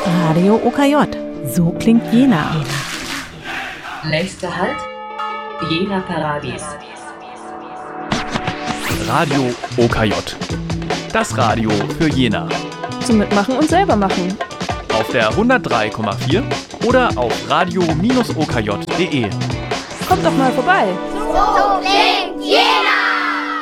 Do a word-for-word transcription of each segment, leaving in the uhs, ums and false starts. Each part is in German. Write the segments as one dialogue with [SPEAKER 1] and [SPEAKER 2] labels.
[SPEAKER 1] Radio O K J. So klingt Jena.
[SPEAKER 2] Nächster Halt, Jena Paradies.
[SPEAKER 3] Radio O K J. Das Radio für Jena.
[SPEAKER 4] Zum Mitmachen und selber machen.
[SPEAKER 3] Auf der hundertdrei Komma vier oder auf radio Bindestrich o k j punkt d e.
[SPEAKER 4] Kommt doch mal vorbei.
[SPEAKER 5] So klingt Jena!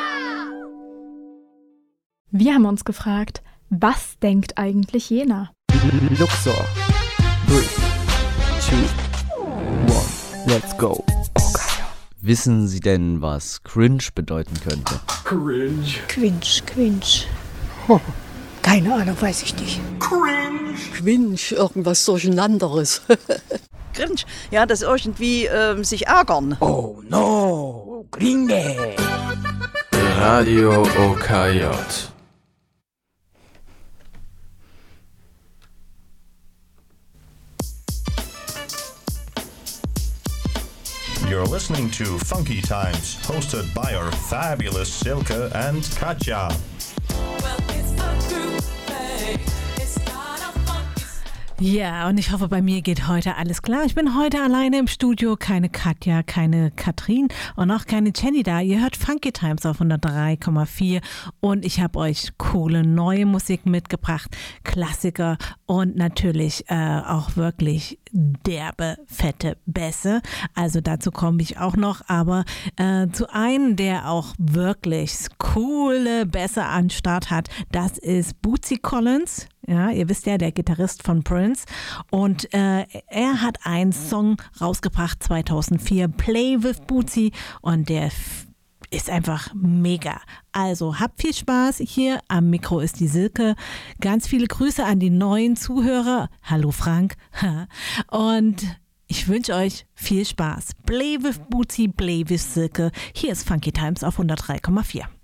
[SPEAKER 6] Wir haben uns gefragt, was denkt eigentlich Jena?
[SPEAKER 7] Luxor. Three, two, one, let's go.
[SPEAKER 8] Wissen Sie denn, was cringe bedeuten könnte?
[SPEAKER 9] Cringe.
[SPEAKER 10] Quinch, Quinch. Oh, keine Ahnung, weiß ich nicht.
[SPEAKER 9] Cringe.
[SPEAKER 10] Quinch, irgendwas Durcheinanderes.
[SPEAKER 11] Cringe, ja, das irgendwie ähm, sich ärgern.
[SPEAKER 9] Oh no, Gringe.
[SPEAKER 12] Radio O K J.
[SPEAKER 13] You're listening to Funky Times, hosted by our fabulous Silke and Katja.
[SPEAKER 1] Ja, und ich hoffe, bei mir geht heute alles klar. Ich bin heute alleine im Studio, keine Katja, keine Katrin und auch keine Jenny da. Ihr hört Funky Times auf hundertdrei Komma vier und ich habe euch coole neue Musik mitgebracht, Klassiker und natürlich äh, auch wirklich derbe, fette Bässe. Also dazu komme ich auch noch, aber äh, zu einem, der auch wirklich coole Bässe an Start hat, das ist Bootsy Collins. Ja, ihr wisst ja, der Gitarrist von Prince. Und äh, er hat einen Song rausgebracht zweitausendvier, Play with Bootsy, und der f- ist einfach mega. Also habt viel Spaß. Hier am Mikro ist die Silke. Ganz viele Grüße an die neuen Zuhörer. Hallo Frank. Und ich wünsche euch viel Spaß. Play with Bootsy, Play with Silke. Hier ist Funky Times auf hundertdrei Komma vier.